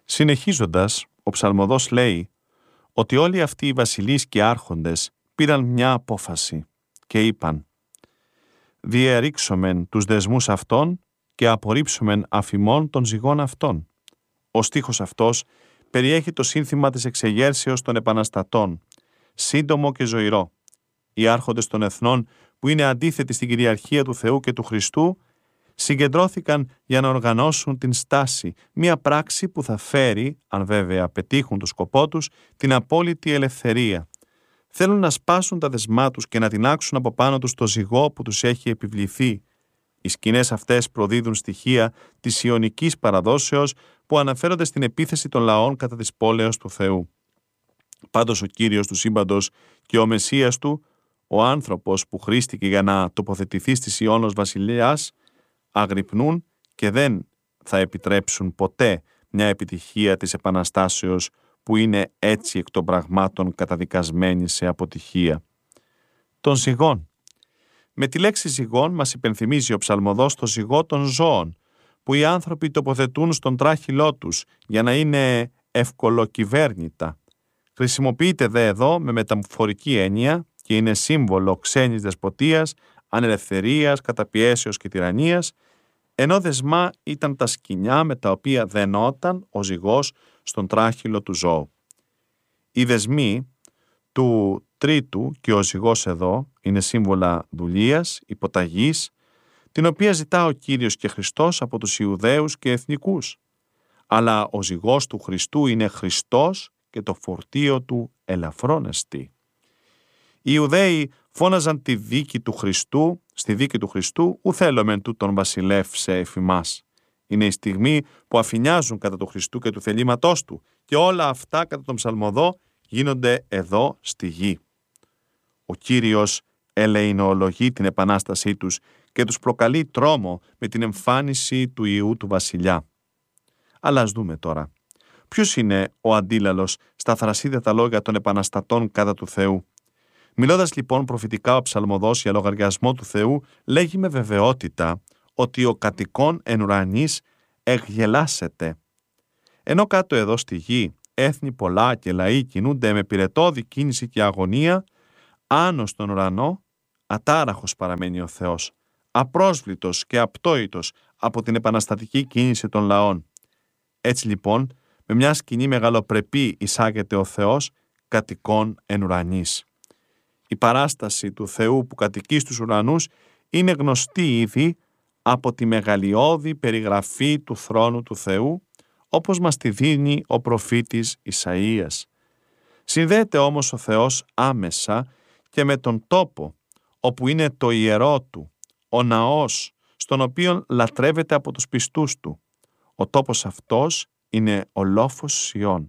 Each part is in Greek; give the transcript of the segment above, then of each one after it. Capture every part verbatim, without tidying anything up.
Συνεχίζοντας, ο ψαλμοδός λέει ότι όλοι αυτοί οι βασιλείς και άρχοντες πήραν μια απόφαση και είπαν «Διερρήξομεν τους δεσμούς αυτών και απορρίψομεν αφημών των ζυγών αυτών». Ο στίχος αυτός περιέχει το σύνθημα της εξεγέρσεως των επαναστατών, σύντομο και ζωηρό. Οι άρχοντες των εθνών, που είναι αντίθετοι στην κυριαρχία του Θεού και του Χριστού, συγκεντρώθηκαν για να οργανώσουν την στάση, μια πράξη που θα φέρει, αν βέβαια πετύχουν το σκοπό τους, την απόλυτη ελευθερία. Θέλουν να σπάσουν τα δεσμά τους και να τινάξουν από πάνω τους το ζυγό που τους έχει επιβληθεί. Οι σκηνές αυτές προδίδουν στοιχεία της ιωνικής παραδόσεως που αναφέρονται στην επίθεση των λαών κατά της πόλεως του Θεού. Πάντως ο Κύριος του σύμπαντος και ο Μεσσίας του, ο άνθρωπος που χρήστηκε για να τοποθετηθεί στη Σιών ως βασιλιάς, αγρυπνούν και δεν θα επιτρέψουν ποτέ μια επιτυχία της επαναστάσεως που είναι έτσι εκ των πραγμάτων καταδικασμένη σε αποτυχία. Των ζυγών. Με τη λέξη ζυγών μας υπενθυμίζει ο ψαλμοδός το ζυγό των ζώων, που οι άνθρωποι τοποθετούν στον τράχυλό τους για να είναι ευκολοκυβέρνητα. Χρησιμοποιείται δε εδώ με μεταφορική έννοια και είναι σύμβολο ξένης δεσποτείας, ανελευθερίας, καταπιέσεως και τυραννίας, ενώ δεσμά ήταν τα σκοινιά με τα οποία δενόταν ο ζυγός στον τράχυλο του ζώου. Οι δεσμοί του τρίτου και ο ζυγός εδώ είναι σύμβολα δουλείας, υποταγής, την οποία ζητά ο Κύριος και Χριστός από τους Ιουδαίους και εθνικούς. Αλλά ο ζυγός του Χριστού είναι Χριστός και το φορτίο του ελαφρόν εστί. Οι Ιουδαίοι φώναζαν τη δίκη του Χριστού, στη δίκη του Χριστού ου θέλομεν τούτον βασιλεύ σε εφημάς. Είναι η στιγμή που αφηνιάζουν κατά του Χριστού και του θελήματός του και όλα αυτά κατά τον ψαλμοδό γίνονται εδώ στη γη. Ο Κύριος ελεηνολογεί την επανάστασή τους και τους προκαλεί τρόμο με την εμφάνιση του Ιού του βασιλιά. Αλλά ας δούμε τώρα. Ποιος είναι ο αντίλαλος στα θρασίδετα λόγια των επαναστατών κατά του Θεού? Μιλώντας λοιπόν προφητικά ο ψαλμοδός για λογαριασμό του Θεού, λέγει με βεβαιότητα ότι ο κατοικών εν ουρανής εκγελάσεται. Ενώ κάτω εδώ στη γη έθνη πολλά και λαοί κινούνται με πυρετώδη κίνηση και αγωνία, άνω στον ουρανό ατάραχος παραμένει ο Θεός, απρόσβλητος και απτόητος από την επαναστατική κίνηση των λαών. Έτσι λοιπόν, με μια σκηνή μεγαλοπρεπή εισάγεται ο Θεός κατοικών εν ουρανής. Η παράσταση του Θεού που κατοικεί στους ουρανούς είναι γνωστή ήδη από τη μεγαλειώδη περιγραφή του θρόνου του Θεού, όπως μας τη δίνει ο προφήτης Ισαΐας. Συνδέεται όμως ο Θεός άμεσα και με τον τόπο, όπου είναι το ιερό του, ο ναός, στον οποίο λατρεύεται από τους πιστούς του. Ο τόπος αυτός είναι ο λόφος Σιών.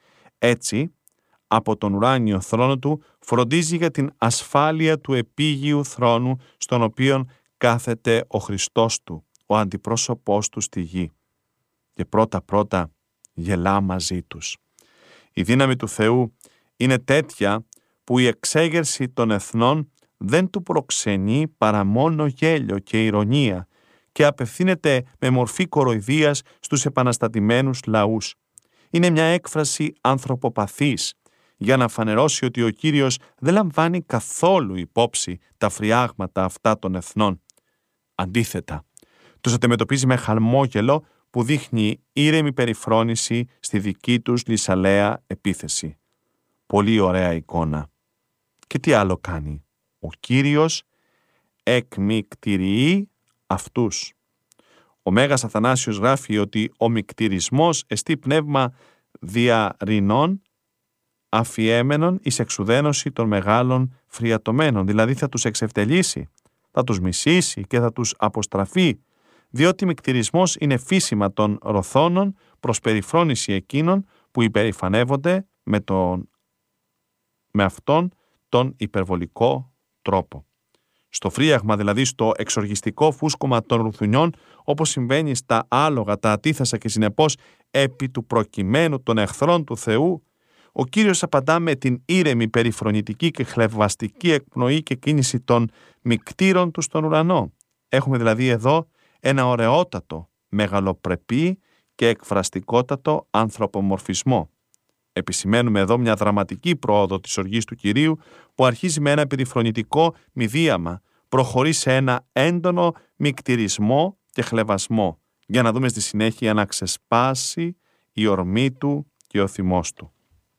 Έτσι, από τον ουράνιο θρόνο του φροντίζει για την ασφάλεια του επίγειου θρόνου στον οποίον κάθεται ο Χριστός του, ο αντιπρόσωπός του στη γη. Και πρώτα-πρώτα γελά μαζί τους. Η δύναμη του Θεού είναι τέτοια που η εξέγερση των εθνών δεν του προξενεί παρά μόνο γέλιο και ηρωνία και απευθύνεται με μορφή κοροϊδίας στους επαναστατημένους λαούς. Είναι μια έκφραση ανθρωποπαθής για να φανερώσει ότι ο Κύριος δεν λαμβάνει καθόλου υπόψη τα φριάγματα αυτά των εθνών. Αντίθετα, τους αντιμετωπίζει με χαλμόγελο που δείχνει ήρεμη περιφρόνηση στη δική τους λυσαλέα επίθεση. Πολύ ωραία εικόνα. Και τι άλλο κάνει? Ο Κύριος εκμυκτηριεί αυτούς. Ο Μέγας Αθανάσιος γράφει ότι ο μικτηρισμός εστί πνεύμα διαρρινών αφιέμενων εις εξουδένωση των μεγάλων φριατωμένων, δηλαδή θα τους εξευτελίσει, θα τους μισήσει και θα τους αποστραφεί, διότι μικτηρισμός είναι φύσιμα των ροθώνων προς περιφρόνηση εκείνων που υπερηφανεύονται με, τον, με αυτόν τον υπερβολικό τρόπο. Στο φρίαγμα, δηλαδή στο εξοργιστικό φούσκωμα των ρουθουνιών, όπως συμβαίνει στα άλογα, τα ατίθασα και συνεπώς επί του προκειμένου των εχθρών του Θεού, ο Κύριος απαντά με την ήρεμη, περιφρονητική και χλευαστική εκπνοή και κίνηση των μικτήρων του στον ουρανό. Έχουμε δηλαδή εδώ ένα ωραιότατο, μεγαλοπρεπή και εκφραστικότατο ανθρωπομορφισμό. Επισημαίνουμε εδώ μια δραματική πρόοδο της οργής του Κυρίου που αρχίζει με ένα περιφρονητικό μηδίαμα, προχωρεί σε ένα έντονο μικτηρισμό και χλευασμό, για να δούμε στη συνέχεια να ξεσπάσει η ορμή του και ο θυμός του.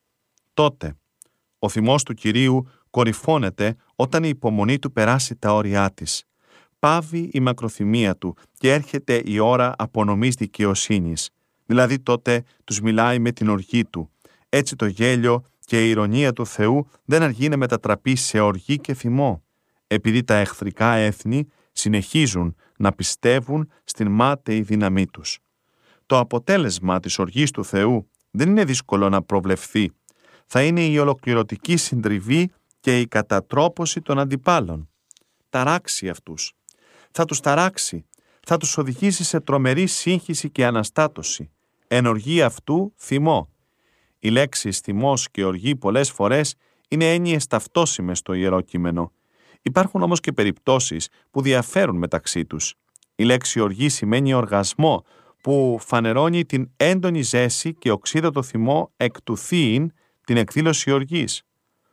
Τότε, ο θυμός του Κυρίου κορυφώνεται όταν η υπομονή του περάσει τα όρια της. Πάβει η μακροθυμία του και έρχεται η ώρα απονομής δικαιοσύνης. Δηλαδή τότε τους μιλάει με την οργή του. Έτσι το γέλιο και η ηρωνία του Θεού δεν αργεί να μετατραπεί σε οργή και θυμό, επειδή τα εχθρικά έθνη συνεχίζουν να πιστεύουν στην μάταιη δύναμή τους. Το αποτέλεσμα της οργής του Θεού δεν είναι δύσκολο να προβλεφθεί. Θα είναι η ολοκληρωτική συντριβή και η κατατρόπωση των αντιπάλων. Ταράξει αυτούς. Θα τους ταράξει. Θα τους οδηγήσει σε τρομερή σύγχυση και αναστάτωση. Εν οργή αυτού θυμό. Οι λέξεις θυμός και οργή πολλές φορές είναι έννοιες ταυτόσιμες στο Ιερό Κείμενο. Υπάρχουν όμως και περιπτώσεις που διαφέρουν μεταξύ τους. Η λέξη οργή σημαίνει οργασμό, που φανερώνει την έντονη ζέση και οξύδατο θυμό εκ του θείην, την εκδήλωση οργής.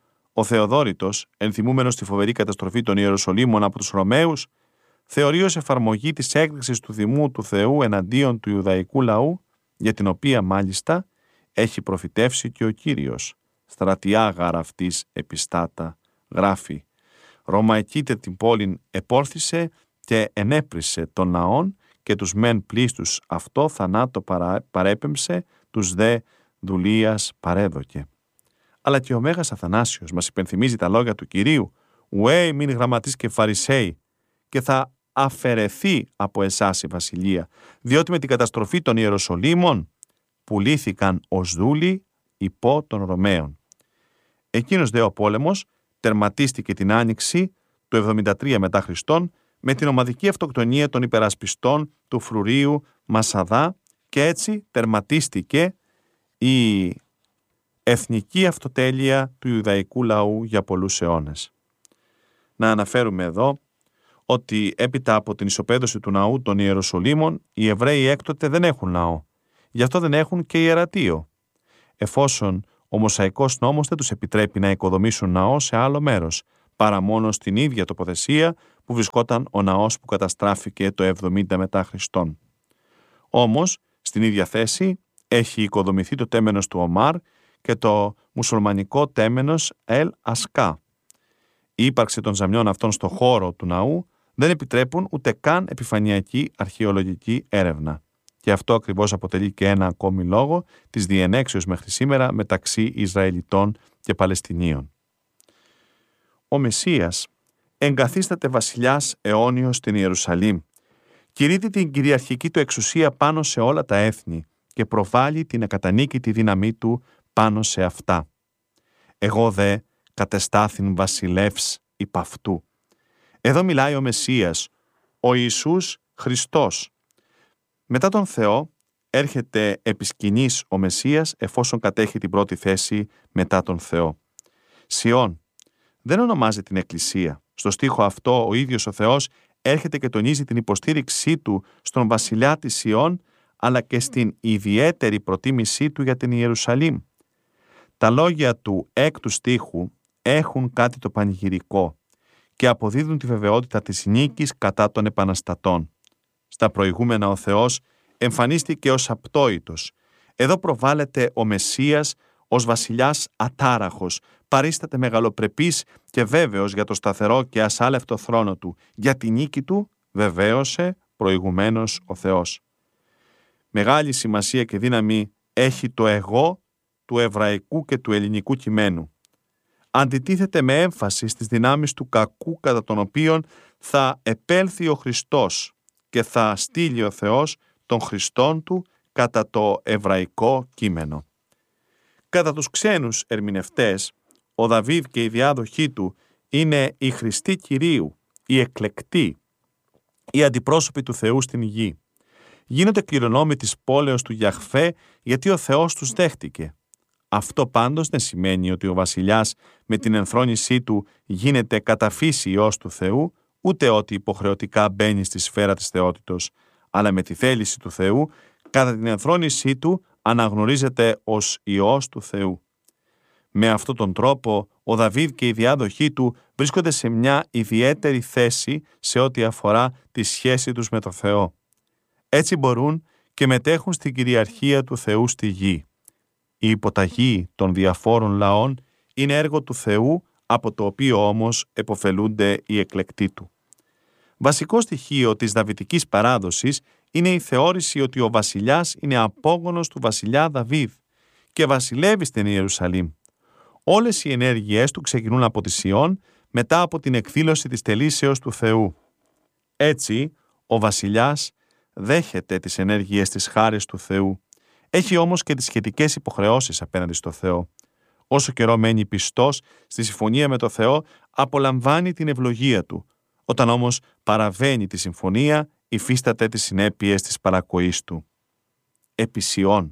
Ο Θεοδόρητος, ενθυμούμενος τη φοβερή καταστροφή των Ιεροσολύμων από τους Ρωμαίους, θεωρεί ως εφαρμογή της έκρηξης του θυμού του Θεού εναντίον του Ιουδαϊκού λαού, για την οποία μάλιστα έχει προφητεύσει και ο Κύριος. Στρατιά γάρα αυτής επιστάτα, γράφει. Ρωμαϊκήτε την πόλην επόρθησε και ενέπρισε των ναών και τους μεν πλήστους αυτό θανάτο παρά, παρέπεμψε, τους δε δουλείας παρέδοκε. Αλλά και ο Μέγας Αθανάσιος μας υπενθυμίζει τα λόγια του Κυρίου «Ουέι μην γραμματείς και φαρισαίοι, και θα αφαιρεθεί από εσάς η βασιλεία, διότι με την καταστροφή των Ιεροσολύμων πουλήθηκαν ως δούλοι υπό των Ρωμαίων». Εκείνος δε ο πόλεμος τερματίστηκε την άνοιξη του εβδομήντα τρία μετά Χριστόν με την ομαδική αυτοκτονία των υπερασπιστών του φρουρίου Μασαδά, και έτσι τερματίστηκε η εθνική αυτοτέλεια του Ιουδαϊκού λαού για πολλούς αιώνες. Να αναφέρουμε εδώ ότι έπειτα από την ισοπαίδωση του ναού των Ιεροσολύμων οι Εβραίοι έκτοτε δεν έχουν ναό. Γι' αυτό δεν έχουν και ιερατείο, εφόσον ο Μωσαϊκός νόμος δεν τους επιτρέπει να οικοδομήσουν ναό σε άλλο μέρος, παρά μόνο στην ίδια τοποθεσία που βρισκόταν ο ναός που καταστράφηκε το εβδομήντα μετά Χριστόν. Όμως, στην ίδια θέση έχει οικοδομηθεί το τέμενος του Ομάρ και το μουσουλμανικό τέμενος Ελ Ασκά. Η ύπαρξη των ζαμιών αυτών στο χώρο του ναού δεν επιτρέπουν ούτε καν επιφανειακή αρχαιολογική έρευνα. Και αυτό ακριβώς αποτελεί και ένα ακόμη λόγο της διενέξεως μέχρι σήμερα μεταξύ Ισραηλιτών και Παλαιστινίων. Ο Μεσσίας εγκαθίσταται βασιλιάς αιώνιος στην Ιερουσαλήμ, κηρύττει την κυριαρχική του εξουσία πάνω σε όλα τα έθνη και προβάλλει την ακατανίκητη δύναμή του πάνω σε αυτά. «Εγώ δε κατεστάθην βασιλεύς υπ' αυτού». Εδώ μιλάει ο Μεσσίας, ο Ιησούς Χριστός. Μετά τον Θεό έρχεται επί σκηνής ο Μεσσίας εφόσον κατέχει την πρώτη θέση μετά τον Θεό. Σιών δεν ονομάζει την Εκκλησία. Στο στίχο αυτό ο ίδιος ο Θεός έρχεται και τονίζει την υποστήριξή του στον βασιλιά της Σιών, αλλά και στην ιδιαίτερη προτίμησή του για την Ιερουσαλήμ. Τα λόγια του έκτου στίχου έχουν κάτι το πανηγυρικό και αποδίδουν τη βεβαιότητα της νίκης κατά των επαναστατών. Στα προηγούμενα ο Θεός εμφανίστηκε ως απτόητος. Εδώ προβάλλεται ο Μεσσίας ως βασιλιάς ατάραχος, παρίσταται μεγαλοπρεπής και βέβαιος για το σταθερό και ασάλευτο θρόνο του. Για τη νίκη του βεβαίωσε προηγουμένως ο Θεός. Μεγάλη σημασία και δύναμη έχει το εγώ του εβραϊκού και του ελληνικού κειμένου. Αντιτίθεται με έμφαση στις δυνάμεις του κακού κατά των οποίων θα επέλθει ο Χριστός και θα στείλει ο Θεός των Χριστών του κατά το εβραϊκό κείμενο. Κατά τους ξένους ερμηνευτές, ο Δαβίδ και οι διάδοχοί του είναι οι Χριστοί Κυρίου, οι εκλεκτοί, οι αντιπρόσωποι του Θεού στην γη. Γίνονται κληρονόμοι της πόλεως του Γιαχβέ γιατί ο Θεός τους δέχτηκε. Αυτό πάντως δεν σημαίνει ότι ο βασιλιάς με την ενθρόνησή του γίνεται κατά φύση ιός του Θεού, ούτε ότι υποχρεωτικά μπαίνει στη σφαίρα της θεότητος, αλλά με τη θέληση του Θεού Κατά την ενθρόνησή του αναγνωρίζεται ως Υιός του Θεού. Με αυτόν τον τρόπο, ο Δαβίδ και οι διάδοχοί του βρίσκονται σε μια ιδιαίτερη θέση σε ό,τι αφορά τη σχέση τους με το Θεό. Έτσι μπορούν και μετέχουν στην κυριαρχία του Θεού στη γη. Η υποταγή των διαφόρων λαών είναι έργο του Θεού, από το οποίο όμως επωφελούνται οι εκλεκτοί του. Βασικό στοιχείο της δαβητικής παράδοσης είναι η θεώρηση ότι ο βασιλιάς είναι απόγονος του βασιλιά Δαβίδ και βασιλεύει στην Ιερουσαλήμ. Όλες οι ενέργειές του ξεκινούν από τη Σιών μετά από την εκδήλωση της τελήσεως του Θεού. Έτσι, ο βασιλιάς δέχεται τις ενέργειες της χάρης του Θεού. Έχει όμως και τις σχετικές υποχρεώσεις απέναντι στο Θεό. Όσο καιρό μένει πιστός στη συμφωνία με το Θεό, απολαμβάνει την ευλογία του. Όταν όμως παραβαίνει τη συμφωνία, υφίσταται τις συνέπειες της παρακοής του. Επισιών.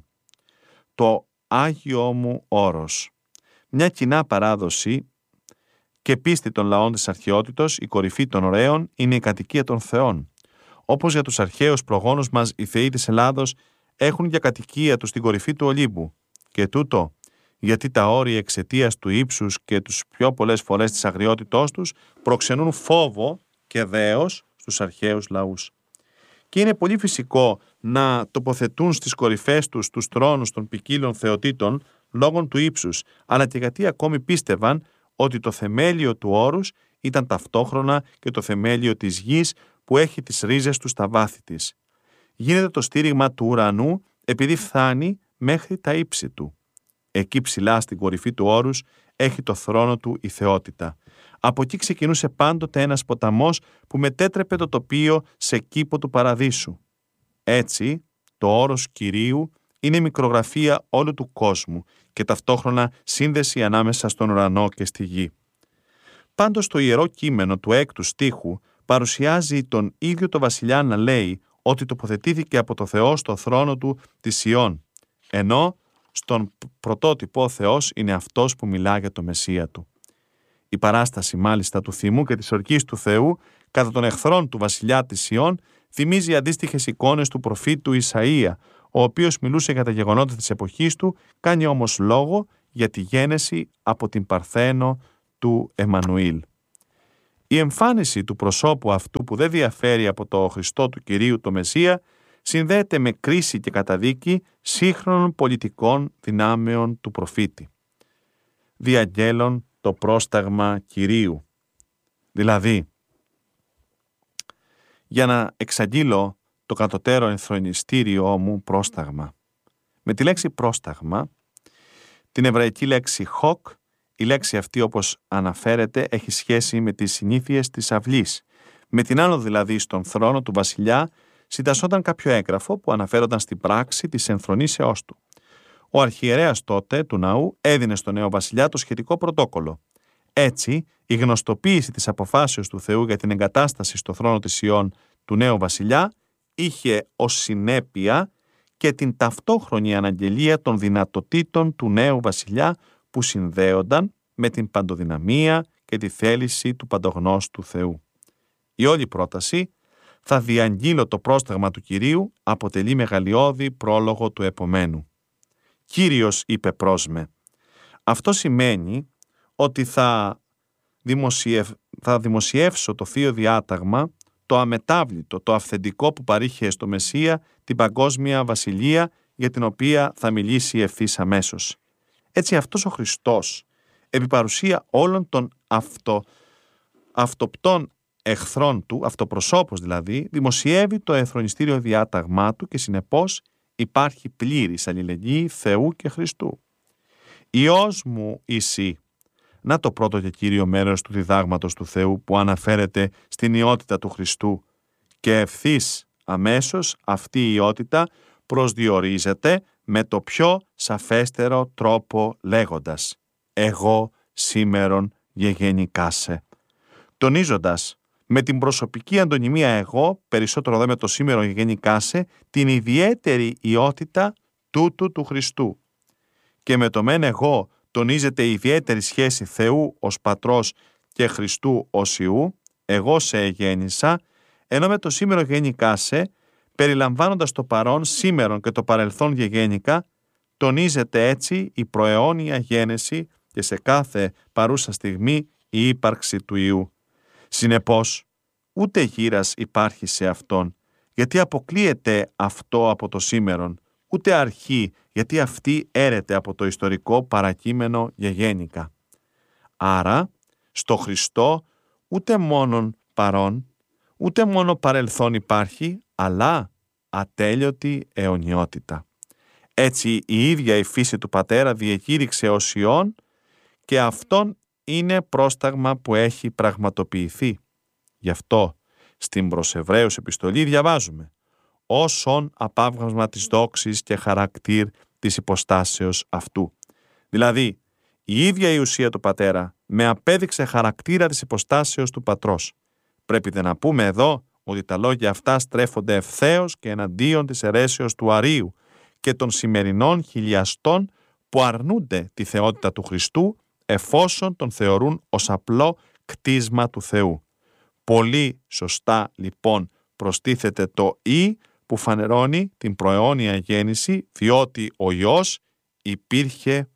Το Άγιό μου όρος. Μια κοινά παράδοση και πίστη των λαών της αρχαιότητος, η κορυφή των ωραίων είναι η κατοικία των θεών. Όπως για τους αρχαίους προγόνους μας, οι θεοί της Ελλάδος έχουν για κατοικία τους την κορυφή του Ολύμπου. Και τούτο γιατί τα όρια εξαιτίας του ύψους και τους πιο πολλές φορές της αγριότητός τους προξενούν φόβο και δέος στους αρχαίους λαούς. Και είναι πολύ φυσικό να τοποθετούν στις κορυφές τους τους θρόνους των ποικίλων θεοτήτων λόγω του ύψους, αλλά και γιατί ακόμη πίστευαν ότι το θεμέλιο του όρους ήταν ταυτόχρονα και το θεμέλιο της γης που έχει τις ρίζες του στα βάθη της. Γίνεται το στήριγμα του ουρανού επειδή φτάνει μέχρι τα ύψη του. Εκεί ψηλά στην κορυφή του όρους έχει το θρόνο του η θεότητα. Από εκεί ξεκινούσε πάντοτε ένας ποταμός που μετέτρεπε το τοπίο σε κήπο του παραδείσου. Έτσι, το όρος Κυρίου είναι μικρογραφία όλου του κόσμου και ταυτόχρονα σύνδεση ανάμεσα στον ουρανό και στη γη. Πάντως το ιερό κείμενο του έκτου στίχου παρουσιάζει τον ίδιο το βασιλιά να λέει ότι τοποθετήθηκε από το Θεό στο θρόνο του της Σιών, ενώ στον πρωτότυπο ο Θεός είναι αυτός που μιλά για το Μεσσία του. Η παράσταση μάλιστα του θυμού και της ορκής του Θεού κατά των εχθρών του βασιλιά της Σιών θυμίζει αντίστοιχες εικόνες του προφήτου Ισαΐα, ο οποίος μιλούσε για τα γεγονότα της εποχής του, κάνει όμως λόγο για τη γένεση από την Παρθένο του Εμμανουήλ. Η εμφάνιση του προσώπου αυτού που δεν διαφέρει από το Χριστό του Κυρίου το Μεσσία συνδέεται με κρίση και καταδίκη σύγχρονων πολιτικών δυνάμεων του προφήτη. Διαγγέλων το πρόσταγμα Κυρίου. Δηλαδή, για να εξαγγείλω το κατωτέρω ενθρονιστήριό μου πρόσταγμα. Με τη λέξη πρόσταγμα, την εβραϊκή λέξη χοκ, η λέξη αυτή όπως αναφέρεται έχει σχέση με τις συνήθειες της αυλής. Με την άνω δηλαδή στον θρόνο του βασιλιά συντασσόταν κάποιο έγγραφο που αναφέρονταν στην πράξη της ενθρονήσεώς του. Ο αρχιερέας τότε του ναού έδινε στον νέο βασιλιά το σχετικό πρωτόκολλο. Έτσι, η γνωστοποίηση της αποφάσεως του Θεού για την εγκατάσταση στο θρόνο της Σιών του νέου βασιλιά είχε ως συνέπεια και την ταυτόχρονη αναγγελία των δυνατοτήτων του νέου βασιλιά που συνδέονταν με την παντοδυναμία και τη θέληση του παντογνώστου Θεού. Η όλη πρόταση «Θα διαγγείλω το πρόσταγμα του Κυρίου» αποτελεί μεγαλειώδη πρόλογο του επομένου. «Κύριος είπε προς με». Αυτό σημαίνει ότι θα, δημοσιευ... θα δημοσιεύσω το Θείο Διάταγμα, το αμετάβλητο, το αυθεντικό που παρήχε στο Μεσσία την παγκόσμια βασιλεία για την οποία θα μιλήσει ευθύς αμέσως. Έτσι αυτός ο Χριστός, επί παρουσία όλων των αυτο... αυτοπτών εχθρών του, αυτοπροσώπους δηλαδή, δημοσιεύει το ενθρονιστήριο διάταγμά του και συνεπώς υπάρχει πλήρης αλληλεγγύη Θεού και Χριστού. «Υιός μου εσύ». Να το πρώτο και κύριο μέρος του διδάγματος του Θεού που αναφέρεται στην ιότητα του Χριστού και ευθύς αμέσως αυτή η ιότητα προσδιορίζεται με το πιο σαφέστερο τρόπο λέγοντας «Εγώ σήμερον γεγεννικάσε», τονίζοντας με την προσωπική αντωνυμία «εγώ», περισσότερο δε με το σήμερον γεγεννικάσε, την ιδιαίτερη ιότητα τούτου του Χριστού. Και με το μεν εγώ τονίζεται η ιδιαίτερη σχέση Θεού ως Πατρός και Χριστού ως Υιού, εγώ σε εγέννησα, ενώ με το σήμερον γεγεννικάσε περιλαμβάνοντας το παρόν, σήμερον και το παρελθόν γεγένικα, τονίζεται έτσι η προαιώνια γένεση και σε κάθε παρούσα στιγμή η ύπαρξη του Υιού. Συνεπώς, ούτε γύρας υπάρχει σε Αυτόν, γιατί αποκλείεται αυτό από το σήμερον, ούτε αρχή, γιατί αυτή έρεται από το ιστορικό παρακείμενο γεγένικα. Άρα, στο Χριστό ούτε μόνον παρόν, ούτε μόνο παρελθόν υπάρχει, αλλά ατέλειωτη αιωνιότητα. Έτσι η ίδια η φύση του Πατέρα διεκήρυξε ως Υιόν και αυτόν είναι πρόσταγμα που έχει πραγματοποιηθεί. Γι' αυτό στην προς Εβραίους επιστολή διαβάζουμε «Όσον απάβγασμα της δόξης και χαρακτήρ της υποστάσεως αυτού». Δηλαδή, η ίδια η ουσία του Πατέρα με απέδειξε χαρακτήρα της υποστάσεως του Πατρός. Πρέπει δε να πούμε εδώ ότι τα λόγια αυτά στρέφονται ευθέως και εναντίον της αιρέσεως του Αρείου και των σημερινών χιλιαστών που αρνούνται τη θεότητα του Χριστού εφόσον τον θεωρούν ως απλό κτίσμα του Θεού. Πολύ σωστά λοιπόν προστίθεται το «ή» που φανερώνει την προαιώνια γέννηση, διότι ο Υιός υπήρχε